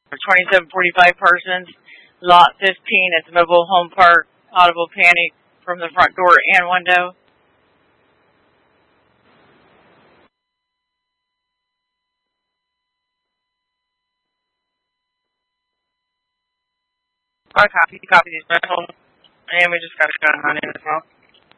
2745 Parsons, lot 15 at the mobile home park. Audible panic from the front door and window. I copy these rental, and we just got a gun on it as well.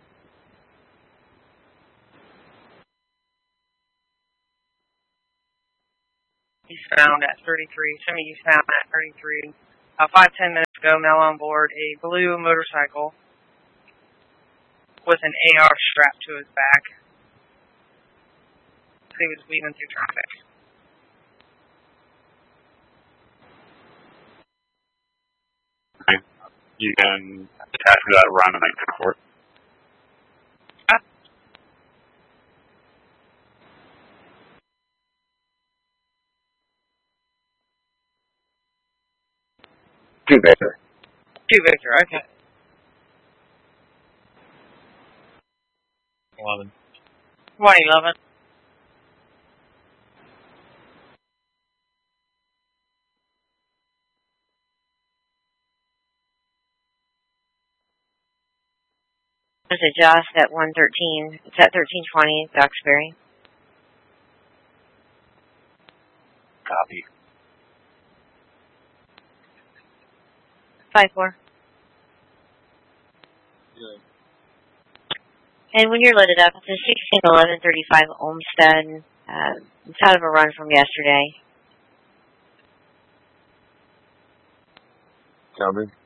He's found at 33. He's found at 33. 5-10 minutes ago, Mel on board a blue motorcycle with an AR strapped to his back. He was weaving through traffic. Okay. You can attach that run and make report. Two Victor, okay. 11. 111. There's a Josh at 113. It's at 1320, Duxbury. Copy. 5-4. Good. And when you're loaded up, it's a 161135 Olmsted. It's out of a run from yesterday. Copy.